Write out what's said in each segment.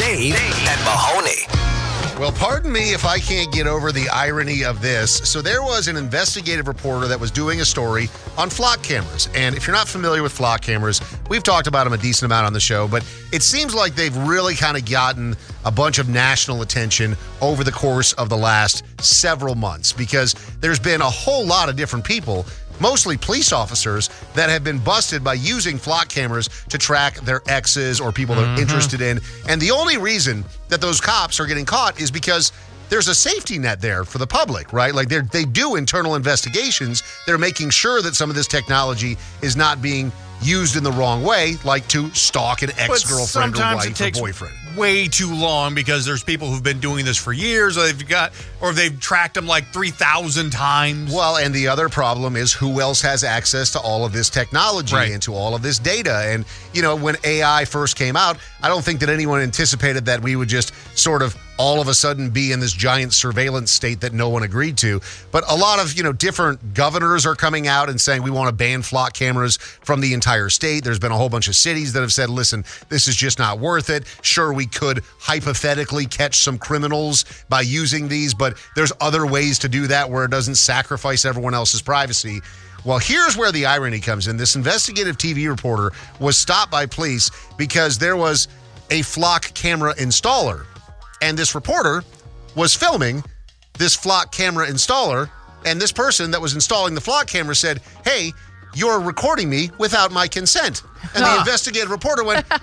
Dave and Mahoney. Well, pardon me if I can't get over the irony of this. So there was an investigative reporter that was doing a story on flock cameras. And if you're not familiar with flock cameras, we've talked about them a decent amount on the show, but it seems like they've really kind of gotten a bunch of national attention over the course of the last several months because there's been a whole lot of different people, mostly police officers, that have been busted by using flock cameras to track their exes or people they're interested in. And the only reason that those cops are getting caught is because there's a safety net there for the public, right? Like they do internal investigations. They're making sure that some of this technology is not being used in the wrong way, like to stalk an ex-girlfriend or wife or boyfriend. Way too long because there's people who've been doing this for years, or they've tracked them like 3,000 times. Well, and the other problem is who else has access to all of this technology and to all of this data. And, you know, when AI first came out, I don't think that anyone anticipated that we would just sort of all of a sudden be in this giant surveillance state that no one agreed to. But a lot of, different governors are coming out and saying we want to ban flock cameras from the entire state. There's been a whole bunch of cities that have said, listen, this is just not worth it. Sure, we could hypothetically catch some criminals by using these, but there's other ways to do that where it doesn't sacrifice everyone else's privacy. Well, here's where the irony comes in. This investigative TV reporter was stopped by police because there was a flock camera installer. And this reporter was filming this flock camera installer, and this person that was installing the flock camera said, "Hey, you're recording me without my consent." And the investigative reporter went, well,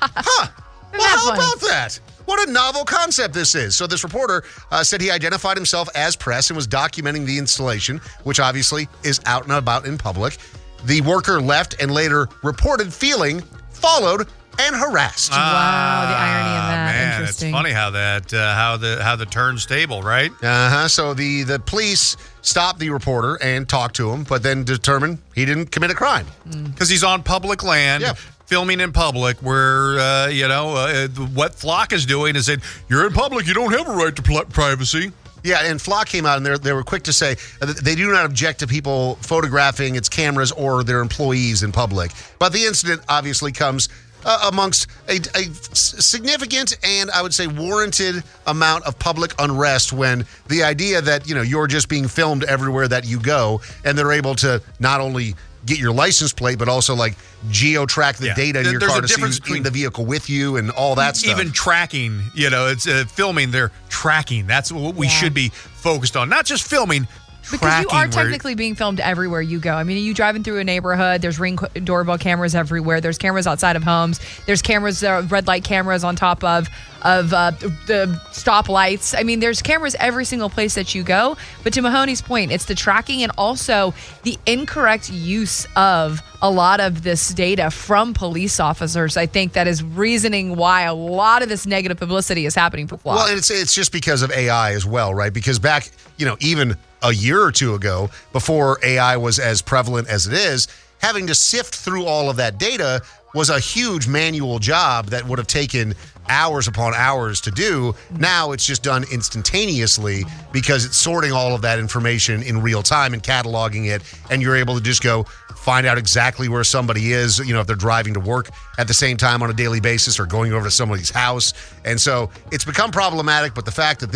how about that? What a novel concept this is. So this reporter said he identified himself as press and was documenting the installation, which obviously is out and about in public. The worker left and later reported feeling followed and harassed. Wow, the irony of that. Man, interesting. it's funny how that how the turnstable, right? So the police stopped the reporter and talked to him, but then determined he didn't commit a crime Because he's on public land. Filming in public where, what Flock is doing is that you're in public, you don't have a right to privacy. Yeah, and Flock came out and they were quick to say they do not object to people photographing its cameras or their employees in public. But the incident obviously comes amongst a significant and I would say warranted amount of public unrest when the idea that, you're just being filmed everywhere that you go and they're able to not only get your license plate, but also like geo-track the data in your car to see who's in the vehicle with you and all that stuff. Even tracking, it's filming, they're tracking. That's what we should be focused on. Not just filming, because you are technically being filmed everywhere you go. I mean, you driving through a neighborhood, there's Ring doorbell cameras everywhere. There's cameras outside of homes. There's cameras, red light cameras on top of the stoplights. I mean, there's cameras every single place that you go. But to Mahoney's point, it's the tracking and also the incorrect use of a lot of this data from police officers. I think that is reasoning why a lot of this negative publicity is happening for Flock. Well, and it's just because of AI as well, right? Because back, even a year or two ago, before AI was as prevalent as it is, having to sift through all of that data was a huge manual job that would have taken hours upon hours to do. Now it's just done instantaneously because it's sorting all of that information in real time and cataloging it, and you're able to just go find out exactly where somebody is, if they're driving to work at the same time on a daily basis or going over to somebody's house. And so it's become problematic, but the fact that